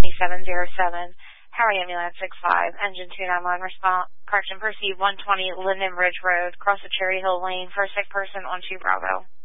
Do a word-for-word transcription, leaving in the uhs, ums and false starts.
seven zero seven. Harry Ambulance six five, engine two nine one, response, correction, proceed one twenty Linden Ridge Road, cross the Cherry Hill Lane for a sick person on two Bravo.